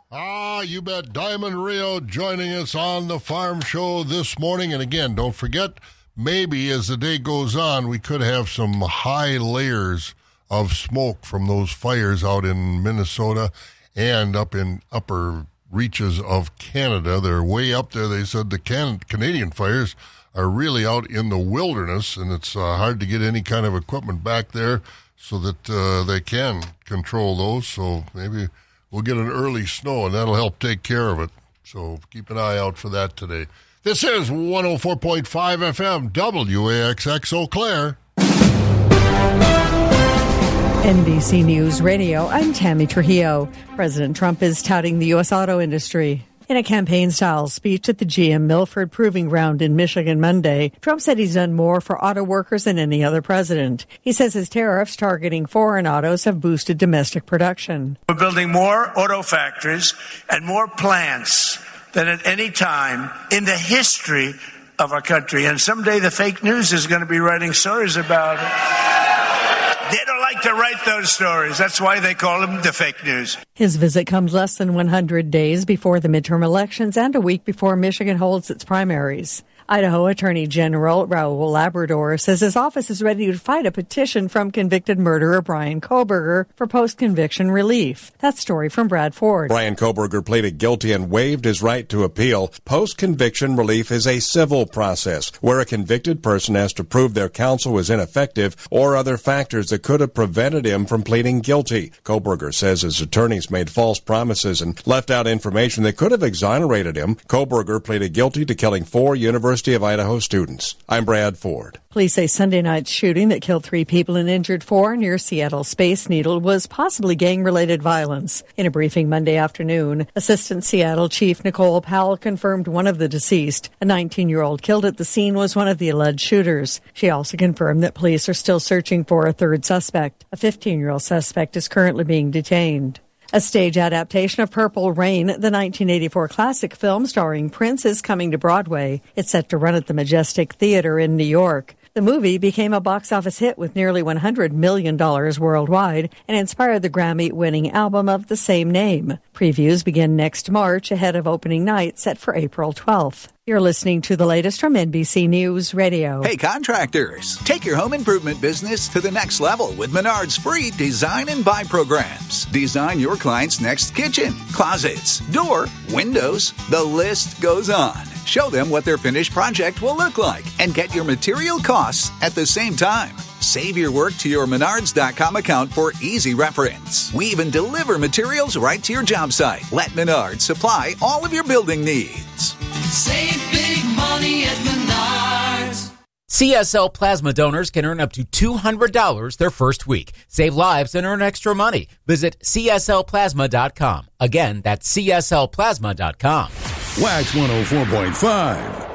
You bet. Diamond Rio joining us on the Farm Show this morning. And again, don't forget, maybe as the day goes on, we could have some high layers of smoke from those fires out in Minnesota and up in upper reaches of Canada. They're way up there. They said the Canadian fires are really out in the wilderness, and it's hard to get any kind of equipment back there so that they can control those. So maybe we'll get an early snow, and that'll help take care of it. So keep an eye out for that today. This is 104.5 FM, WAXX Eau Claire. NBC News Radio, I'm Tammy Trujillo. President Trump is touting the U.S. auto industry. In a campaign-style speech at the GM Milford Proving Ground in Michigan Monday, Trump said he's done more for auto workers than any other president. He says his tariffs targeting foreign autos have boosted domestic production. We're building more auto factories and more plants than at any time in the history of our country. And someday the fake news is going to be writing stories about it. They don't like to write those stories. That's why they call them the fake news. His visit comes less than 100 days before the midterm elections and a week before Michigan holds its primaries. Idaho Attorney General Raul Labrador says his office is ready to fight a petition from convicted murderer Bryan Kohberger for post-conviction relief. That story from Brad Ford. Bryan Kohberger pleaded guilty and waived his right to appeal. Post-conviction relief is a civil process where a convicted person has to prove their counsel was ineffective or other factors that could have prevented him from pleading guilty. Kohberger says his attorneys made false promises and left out information that could have exonerated him. Kohberger pleaded guilty to killing 4 University of Idaho students. I'm Brad Ford. Police say Sunday night's shooting that killed 3 people and injured 4 near Seattle Space Needle was possibly gang-related violence. In a briefing Monday afternoon, Assistant Seattle Chief Nicole Powell confirmed one of the deceased, a 19-year-old killed at the scene, was one of the alleged shooters. She also confirmed that police are still searching for a third suspect. A 15-year-old suspect is currently being detained. A stage adaptation of Purple Rain, the 1984 classic film starring Prince, is coming to Broadway. It's set to run at the Majestic Theater in New York. The movie became a box office hit with nearly $100 million worldwide and inspired the Grammy-winning album of the same name. Previews begin next March ahead of opening night set for April 12th. You're listening to the latest from NBC News Radio. Hey, contractors, take your home improvement business to the next level with Menard's free Design and Buy programs. Design your client's next kitchen, closets, door, windows. The list goes on. Show them what their finished project will look like and get your material costs at the same time. Save your work to your Menards.com account for easy reference. We even deliver materials right to your job site. Let Menards supply all of your building needs. Save big money at Menards. CSL Plasma donors can earn up to $200 their first week. Save lives and earn extra money. Visit CSLPlasma.com. Again, that's CSLPlasma.com. Wax 104.5.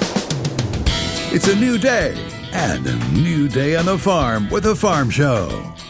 It's a new day and a new day on the farm with a farm show.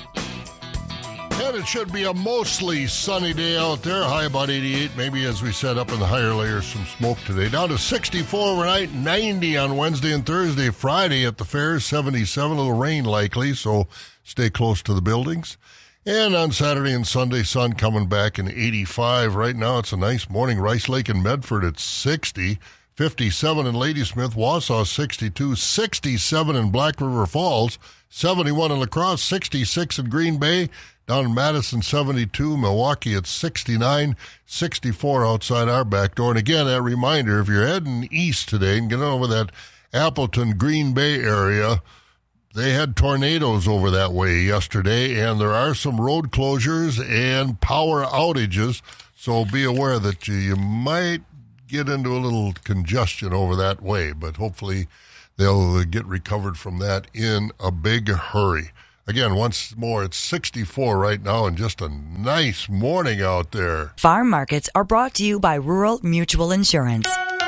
And it should be a mostly sunny day out there. High about 88, maybe as we said, up in the higher layers, some smoke today. Down to 64 overnight, 90 on Wednesday and Thursday. Friday at the fair, 77, a little rain likely, so stay close to the buildings. And on Saturday and Sunday, sun coming back in 85. Right now, it's a nice morning. Rice Lake and Medford at 60. 57 in Ladysmith, Wausau 62, 67 in Black River Falls, 71 in La Crosse, 66 in Green Bay, down in Madison 72, Milwaukee at 69, 64 outside our back door. And again, that reminder, if you're heading east today and getting over that Appleton, Green Bay area, they had tornadoes over that way yesterday, and there are some road closures and power outages, so be aware that you might get into a little congestion over that way, but hopefully they'll get recovered from that in a big hurry. Again, once more, it's 64 right now and just a nice morning out there. Farm markets are brought to you by Rural Mutual Insurance.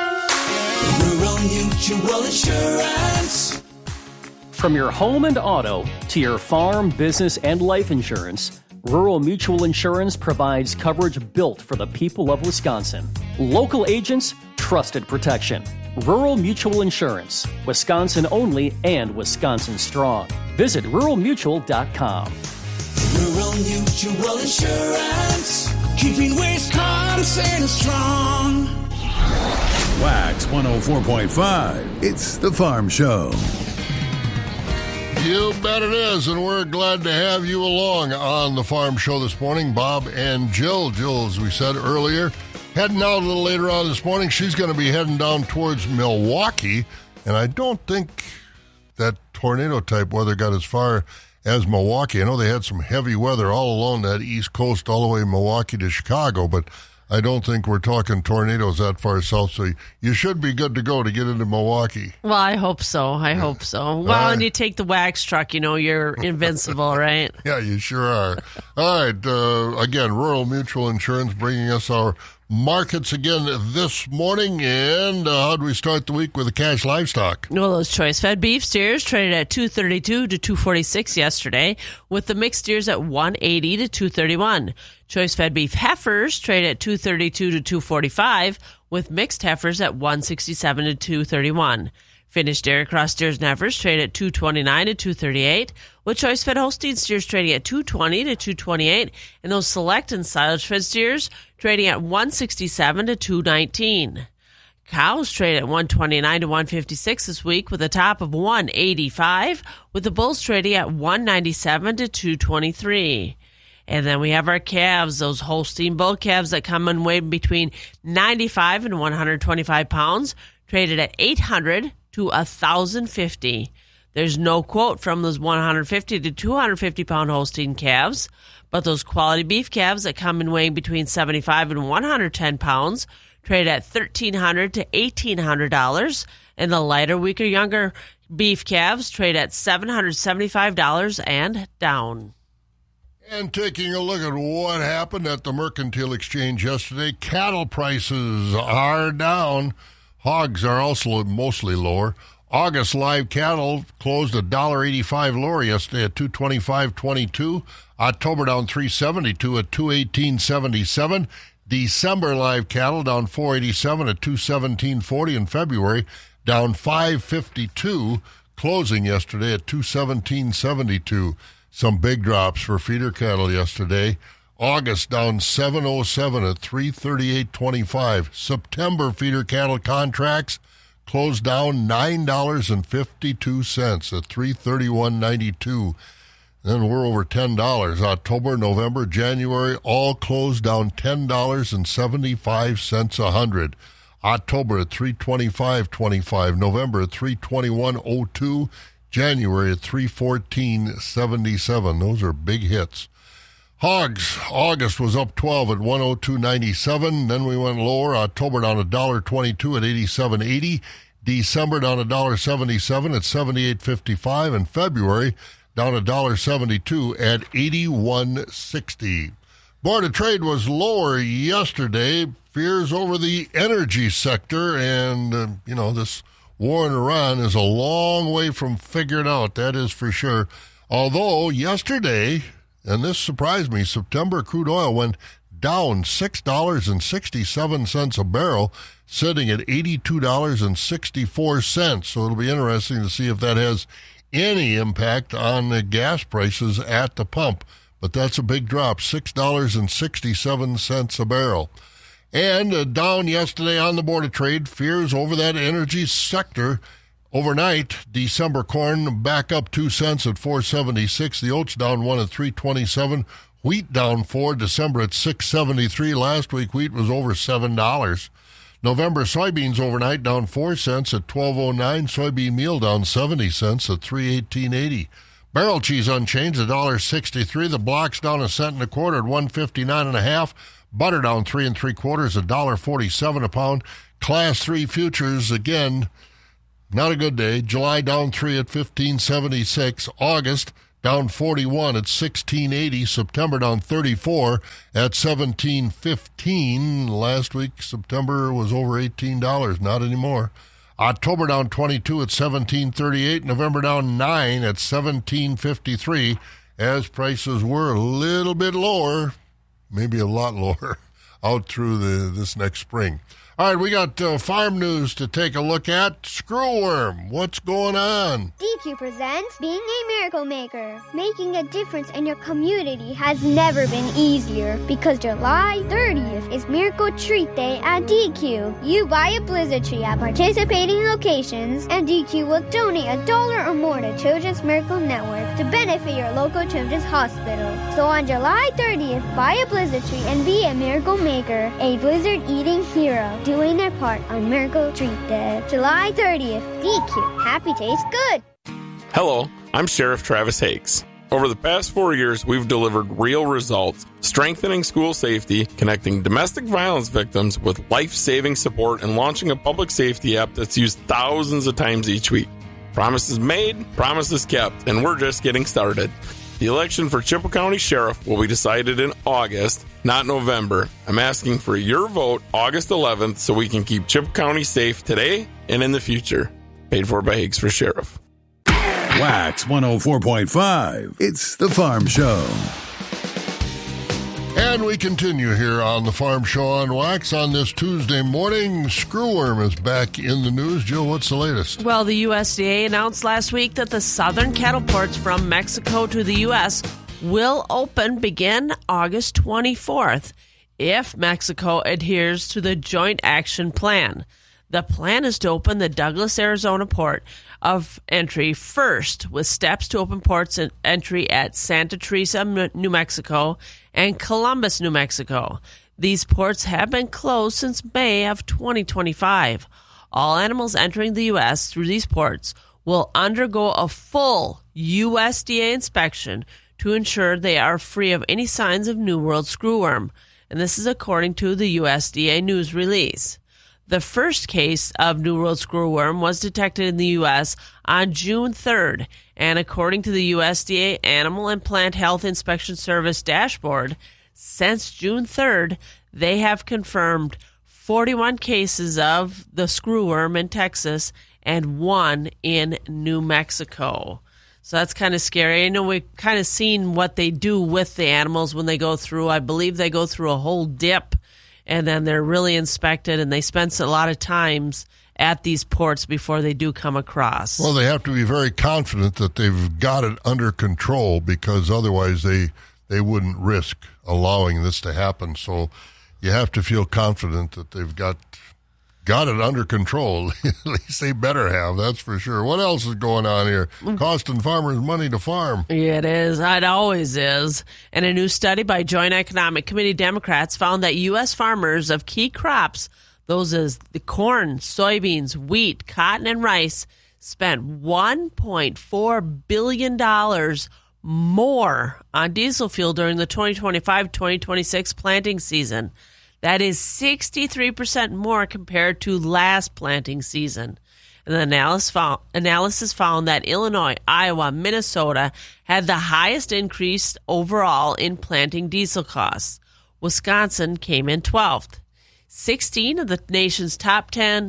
Rural Mutual Insurance. From your home and auto to your farm, business, and life insurance, Rural Mutual Insurance provides coverage built for the people of Wisconsin. Local agents, trusted protection. Rural Mutual Insurance, Wisconsin only and Wisconsin strong. Visit ruralmutual.com. Rural Mutual Insurance, keeping Wisconsin Chance ain't strong. Wax 104.5. It's the Farm Show. You bet it is, and we're glad to have you along on the Farm Show this morning. Bob and Jill. Jill, as we said earlier, heading out a little later on this morning. She's going to be heading down towards Milwaukee, and I don't think that tornado-type weather got as far as Milwaukee. I know they had some heavy weather all along that East Coast, all the way Milwaukee to Chicago, but I don't think we're talking tornadoes that far south, so you should be good to go to get into Milwaukee. Well, I hope so. I hope so. Well, and you take the wax truck, you're invincible, right? Yeah, you sure are. All right, again, Rural Mutual Insurance bringing us our markets again this morning. And how do we start the week with the cash livestock? Well, those choice-fed beef steers traded at $232 to $246 yesterday, with the mixed steers at $180 to $231. Choice-fed beef heifers traded at $232 to $245, with mixed heifers at $167 to $231. Finished dairy cross steers and heifers traded at $229 to $238, with choice-fed Holstein steers trading at $220 to $228, and those select and silage-fed steers trading at $167 to $219. Cows trade at $129 to $156 this week, with a top of $185, with the bulls trading at $197 to $223. And then we have our calves, those Holstein bull calves that come in weighing between 95 and 125 pounds, traded at $800 to $1,050. There's no quote from those 150 to 250 pound Holstein calves, but those quality beef calves that come in weighing between 75 and 110 pounds trade at $1,300 to $1,800, and the lighter, weaker, younger beef calves trade at $775 and down. And taking a look at what happened at the Mercantile Exchange yesterday, cattle prices are down. Hogs are also mostly lower. August live cattle closed $1.85 lower yesterday at $225.22. October down $3.72 at $218.77. December live cattle down $4.87 at $217.40. In February down $5.52, closing yesterday at $217.72. Some big drops for feeder cattle yesterday. August down $7.07 at $338.25. September feeder cattle contracts closed down $9.52 at $331.92. Then we're over $10. October, November, January, all closed down $10.75 a hundred. October at $325.25. November at $321.02. January at $314.77. Those are big hits. Hogs, August was up 12 at $102.97. Then we went lower. October down $1.22 at $87.80. December down $1.77 at $78.55. And February down $1.72 at $81.60. Board of Trade was lower yesterday. Fears over the energy sector, and this war in Iran is a long way from figured out, that is for sure. Although yesterday, and this surprised me, September crude oil went down $6.67 a barrel, sitting at $82.64. So it'll be interesting to see if that has any impact on the gas prices at the pump. But that's a big drop, $6.67 a barrel. And down yesterday on the Board of Trade, fears over that energy sector. Overnight, December corn back up 2 cents at $4.76. The oats down 1 at $3.27. Wheat down 4. December at $6.73. Last week, wheat was over $7. November soybeans overnight down 4 cents at $12.09. Soybean meal down 70 cents at $3.1880. Barrel cheese unchanged, $1.63. The blocks down 1 cent and a quarter at $1.59.5. Butter down 3 3/4, $1.47 a pound. Class 3 futures, again, not a good day. July down 3 at $15.76. August down 41 at $16.80. September down 34 at $17.15. Last week, September was over $18. Not anymore. October down 22 at $17.38. November down 9 at $17.53. As prices were a little bit lower, maybe a lot lower, out through this next spring. All right, we got farm news to take a look at. Screwworm, what's going on? DQ presents Being a Miracle Maker. Making a difference in your community has never been easier because July 30th is Miracle Treat Day at DQ. You buy a blizzard tree at participating locations, and DQ will donate $1 or more to Children's Miracle Network to benefit your local children's hospital. So on July 30th, buy a blizzard tree and be a miracle maker, a blizzard-eating hero, doing their part on Miracle Treat Day. July 30th, DQ. Happy tastes good. Hello, I'm Sheriff Travis Hakes. Over the past 4 years, we've delivered real results, strengthening school safety, connecting domestic violence victims with life-saving support, and launching a public safety app that's used thousands of times each week. Promises made, promises kept, and we're just getting started. The election for Chippewa County Sheriff will be decided in August, not November. I'm asking for your vote August 11th so we can keep Chippewa County safe today and in the future. Paid for by Hakes for Sheriff. Wax 104.5. It's The Farm Show. And we continue here on The Farm Show on Wax on this Tuesday morning. Screwworm is back in the news. Jill, what's the latest? Well, the USDA announced last week that the southern cattle ports from Mexico to the U.S. will begin August 24th if Mexico adheres to the Joint Action Plan. The plan is to open the Douglas, Arizona port of entry first, with steps to open ports and entry at Santa Teresa, New Mexico, and Columbus, New Mexico. These ports have been closed since May of 2025. All animals entering the U.S. through these ports will undergo a full USDA inspection to ensure they are free of any signs of New World screwworm, and this is according to the USDA news release. The first case of New World screwworm was detected in the U.S. on June 3rd, and according to the USDA Animal and Plant Health Inspection Service dashboard, since June 3rd, they have confirmed 41 cases of the screwworm in Texas and 1 in New Mexico. So that's kind of scary. I know we've kind of seen what they do with the animals when they go through. I believe they go through a whole dip, and then they're really inspected, and they spend a lot of times at these ports before they do come across. Well, they have to be very confident that they've got it under control, because otherwise they wouldn't risk allowing this to happen. So you have to feel confident that they've got it under control. At least they better have, that's for sure. What else is going on here? Costing farmers money to farm. It is. It always is. And a new study by Joint Economic Committee Democrats found that U.S. farmers of key crops, those as the corn, soybeans, wheat, cotton, and rice, spent $1.4 billion more on diesel fuel during the 2025-2026 planting season. That is 63% more compared to last planting season. And the analysis found that Illinois, Iowa, Minnesota had the highest increase overall in planting diesel costs. Wisconsin came in 12th. 16 of the nation's top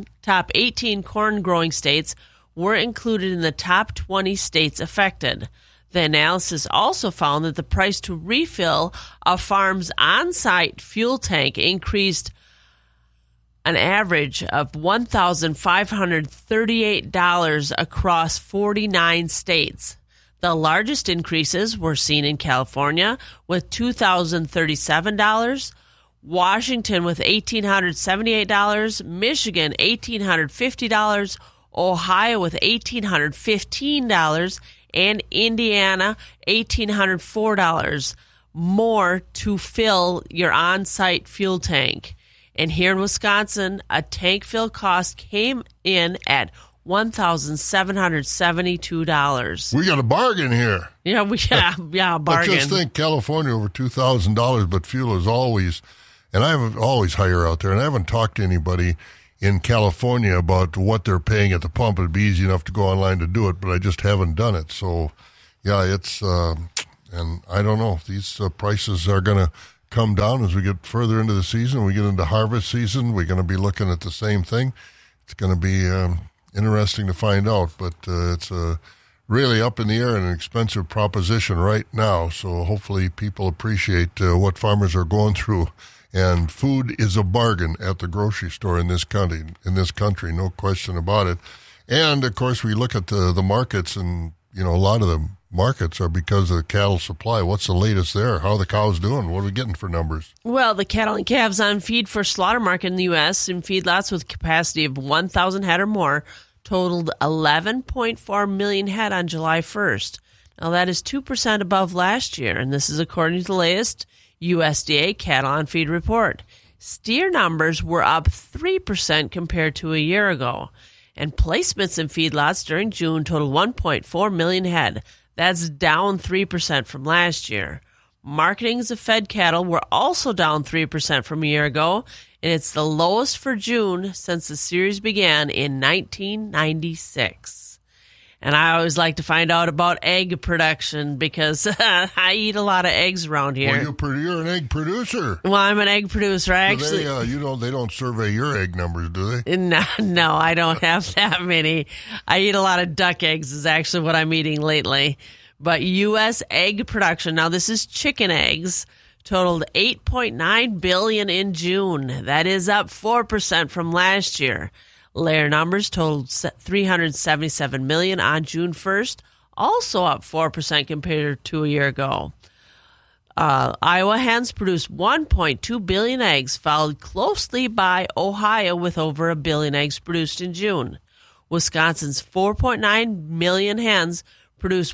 18 corn growing states were included in the top 20 states affected. The analysis also found that the price to refill a farm's on-site fuel tank increased an average of $1,538 across 49 states. The largest increases were seen in California with $2,037, Washington with $1,878, Michigan $1,850, Ohio with $1,815, and Indiana, $1,804 more to fill your on-site fuel tank. And here in Wisconsin, a tank fill cost came in at $1,772. We got a bargain here. Yeah, bargain. But just think, California over $2,000, but fuel is always, and I always hire out there, and I haven't talked to anybody in California about what they're paying at the pump. It'd be easy enough to go online to do it, but I just haven't done it. So, yeah, it's, and I don't know if these prices are going to come down as we get further into the season. We get into harvest season, we're going to be looking at the same thing. It's going to be interesting to find out, but it's really up in the air and an expensive proposition right now. So hopefully people appreciate what farmers are going through And food is a bargain at the grocery store in this country, no question about it. And, of course, we look at the markets, and, a lot of the markets are because of the cattle supply. What's the latest there? How are the cows doing? What are we getting for numbers? Well, the cattle and calves on feed for slaughter market in the U.S. in feedlots with capacity of 1,000 head or more totaled 11.4 million head on July 1st. Now, that is 2% above last year, and this is according to the latest USDA cattle on feed report. Steer numbers were up 3% compared to a year ago, and placements in feedlots during June totaled 1.4 million head. That's down 3% from last year. Marketings of fed cattle were also down 3% from a year ago, and it's the lowest for June since the series began in 1996. And I always like to find out about egg production because I eat a lot of eggs around here. Well, you're an egg producer. Well, I'm an egg producer. They don't survey your egg numbers, do they? No, I don't have that many. I eat a lot of duck eggs is actually what I'm eating lately. But U.S. egg production, now this is chicken eggs, totaled 8.9 billion in June. That is up 4% from last year. Layer numbers totaled 377 million on June 1st, also up 4% compared to a year ago. Iowa hens produced 1.2 billion eggs, followed closely by Ohio with over 1 billion eggs produced in June. Wisconsin's 4.9 million hens produced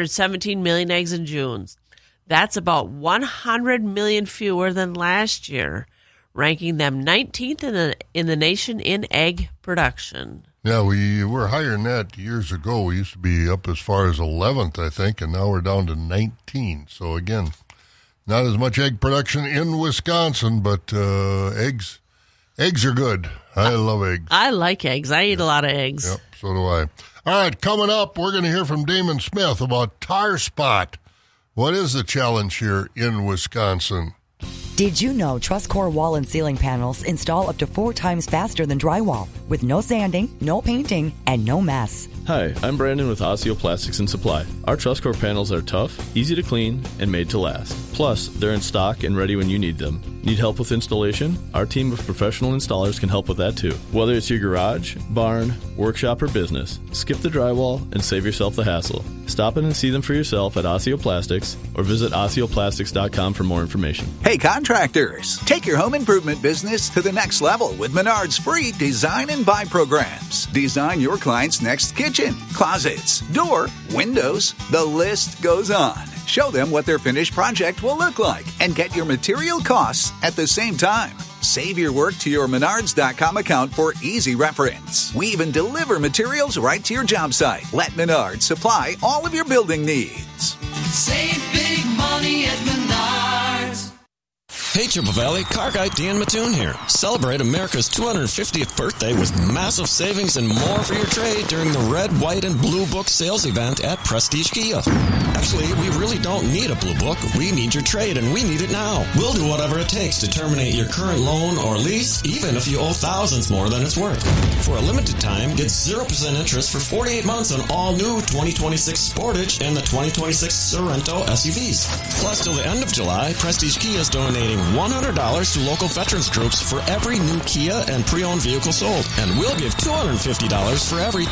117 million eggs in June. That's about 100 million fewer than last year, ranking them 19th in the nation in egg production. Yeah, we were higher than that years ago. We used to be up as far as 11th, I think, and now we're down to 19. So, again, not as much egg production in Wisconsin, but eggs are good. I love eggs. I like eggs. I eat a lot of eggs. Yep, so do I. All right, coming up, we're going to hear from Damon Smith about tar spot. What is the challenge here in Wisconsin? Did you know TrustCore wall and ceiling panels install up to 4 times faster than drywall with no sanding, no painting, and no mess? Hi, I'm Brandon with Osseo Plastics and Supply. Our TrustCore panels are tough, easy to clean, and made to last. Plus, they're in stock and ready when you need them. Need help with installation? Our team of professional installers can help with that too. Whether it's your garage, barn, workshop, or business, skip the drywall and save yourself the hassle. Stop in and see them for yourself at Osseo Plastics or visit OsseoPlastics.com for more information. Hey contractors, take your home improvement business to the next level with Menard's free design and buy programs. Design your client's next kitchen, closets, door, windows, the list goes on. Show them what their finished project will look like and get your material costs at the same time. Save your work to your Menards.com account for easy reference. We even deliver materials right to your job site. Let Menards supply all of your building needs. Save big money at Menards. Hey, Chippewa Valley, Car Guy Dan Mattoon here. Celebrate America's 250th birthday with massive savings and more for your trade during the Red, White, and Blue Book sales event at Prestige Kia. Actually, we really don't need a Blue Book. We need your trade, and we need it now. We'll do whatever it takes to terminate your current loan or lease, even if you owe thousands more than it's worth. For a limited time, get 0% interest for 48 months on all new 2026 Sportage and the 2026 Sorento SUVs. Plus, till the end of July, Prestige Kia is donating $100 to local veterans groups for every new Kia and pre-owned vehicle sold. And we'll give $250 for every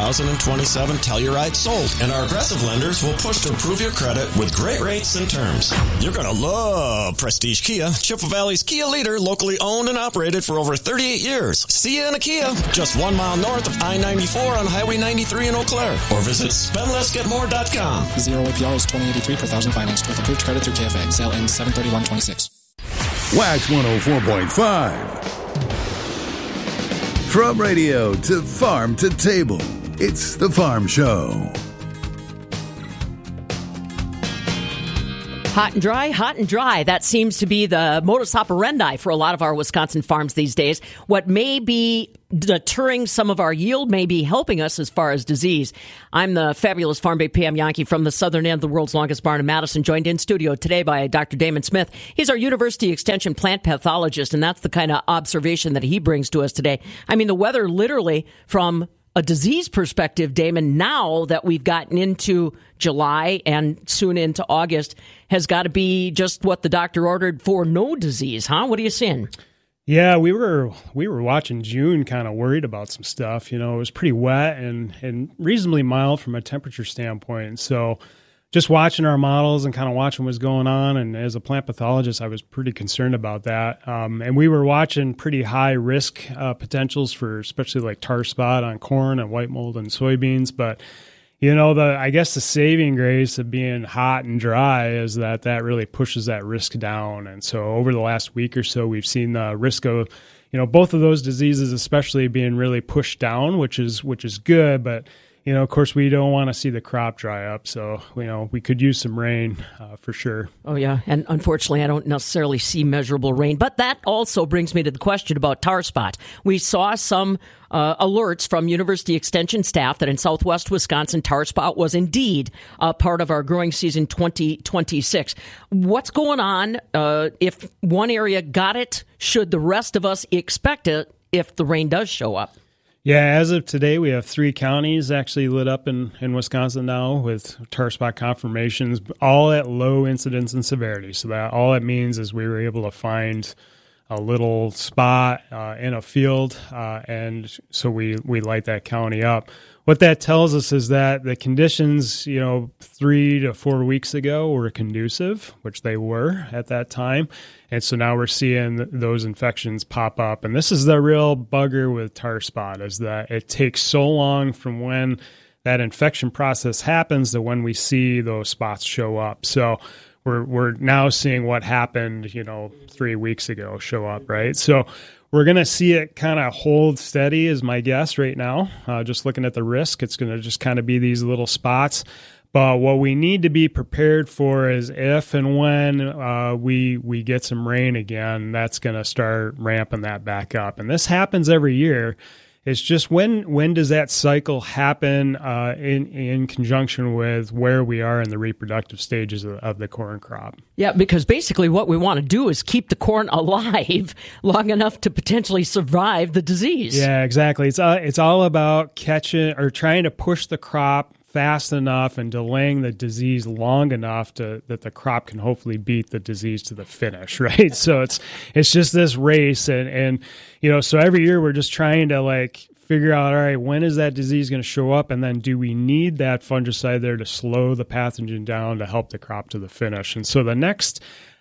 2027 Telluride sold. And our aggressive lenders will push to improve your credit with great rates and terms. You're going to love Prestige Kia, Chippewa Valley's Kia leader, locally owned and operated for over 38 years. See you in a Kia, just 1 mile north of I-94 on Highway 93 in Eau Claire. Or visit spendlessgetmore.com. 0 APR is $20.83 per thousand financed with approved credit through KFA. Sale ends 7/31/26. Wax 104.5. From radio to farm to table, it's The Farm Show. Hot and dry, hot and dry. That seems to be the modus operandi for a lot of our Wisconsin farms these days. What may be deterring some of our yield may be helping us as far as disease. I'm the fabulous Farm Bay Pam Yankee from the southern end of the world's longest barn in Madison, joined in studio today by Dr. Damon Smith. He's our University Extension plant pathologist, and that's the kind of observation that he brings to us today. I mean, the weather literally from a disease perspective, Damon, now that we've gotten into July and soon into August, has got to be just what the doctor ordered for no disease, huh? What are you seeing? Yeah, we were watching June, kind of worried about some stuff. It was pretty wet and reasonably mild from a temperature standpoint. So just watching our models and kind of watching what's going on. And as a plant pathologist, I was pretty concerned about that. And we were watching pretty high risk potentials for especially like tar spot on corn and white mold and soybeans. But, I guess the saving grace of being hot and dry is that really pushes that risk down. And so over the last week or so, we've seen the risk of, both of those diseases especially being really pushed down, which is good. But of course, we don't want to see the crop dry up. So, we could use some rain for sure. Oh, yeah. And unfortunately, I don't necessarily see measurable rain. But that also brings me to the question about tar spot. We saw some alerts from University Extension staff that in southwest Wisconsin, tar spot was indeed part of our growing season 2026. What's going on? If one area got it, should the rest of us expect it if the rain does show up? Yeah, as of today, we have 3 counties actually lit up in Wisconsin now with tar spot confirmations, all at low incidence and severity. So that all it means is we were able to find a little spot in a field, and so we light that county up. What that tells us is that the conditions, 3 to 4 weeks ago were conducive, which they were at that time. And so now we're seeing those infections pop up. And this is the real bugger with tar spot, is that it takes so long from when that infection process happens to when we see those spots show up. So we're now seeing what happened, 3 weeks ago show up, right? So we're going to see it kind of hold steady is my guess right now. Just looking at the risk, it's going to just kind of be these little spots. But what we need to be prepared for is if and when we get some rain again, that's going to start ramping that back up. And this happens every year. It's just when does that cycle happen in conjunction with where we are in the reproductive stages of the corn crop? Yeah, because basically what we want to do is keep the corn alive long enough to potentially survive the disease. Yeah, exactly. It's all about catching or trying to push the crop fast enough and delaying the disease long enough that the crop can hopefully beat the disease to the finish, right? So it's just this race, and so every year we're just trying to figure out, all right, when is that disease going to show up, and then do we need that fungicide there to slow the pathogen down to help the crop to the finish? And so the next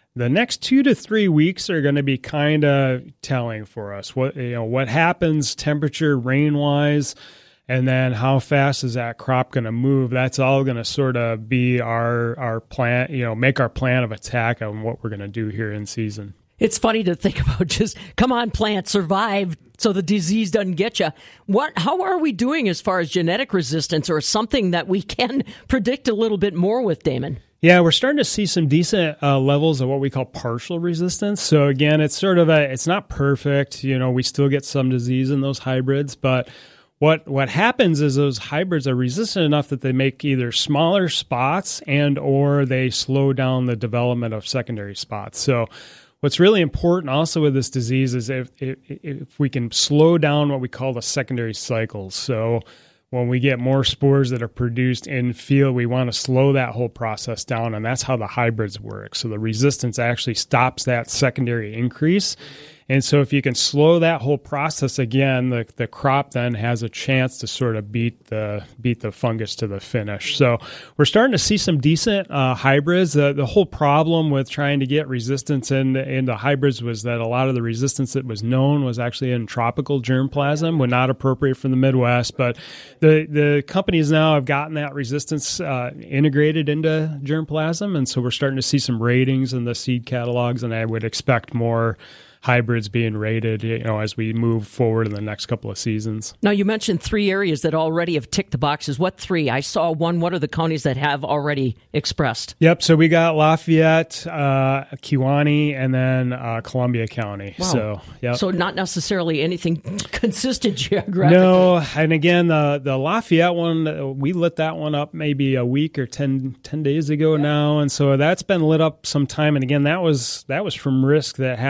2 to 3 weeks are going to be kind of telling for us what happens temperature, rain wise. And then how fast is that crop going to move? That's all going to sort of be our plan, make our plan of attack on what we're going to do here in season. It's funny to think about just, come on, plant, survive so the disease doesn't get you. How are we doing as far as genetic resistance or something that we can predict a little bit more with, Damon? Yeah, we're starting to see some decent levels of what we call partial resistance. So again, it's sort of it's not perfect. We still get some disease in those hybrids, but what happens is those hybrids are resistant enough that they make either smaller spots and or they slow down the development of secondary spots. So what's really important also with this disease is if we can slow down what we call the secondary cycles. So when we get more spores that are produced in field, we want to slow that whole process down, and that's how the hybrids work. So the resistance actually stops that secondary increase. And so if you can slow that whole process again, the crop then has a chance to sort of beat the fungus to the finish. So we're starting to see some decent hybrids. The whole problem with trying to get resistance into hybrids was that a lot of the resistance that was known was actually in tropical germplasm, was not appropriate for the Midwest. But the companies now have gotten that resistance integrated into germplasm, and so we're starting to see some ratings in the seed catalogs, and I would expect more hybrids being rated, as we move forward in the next couple of seasons. Now, you mentioned 3 areas that already have ticked the boxes. What 3? I saw one. What are the counties that have already expressed? Yep. So we got Lafayette, Kewaunee, and then Columbia County. Wow. So, yep. So not necessarily anything consistent geographically. No. And again, the Lafayette one, we lit that one up maybe a week or 10 days ago now. And so that's been lit up some time. And again, that was from risk that happened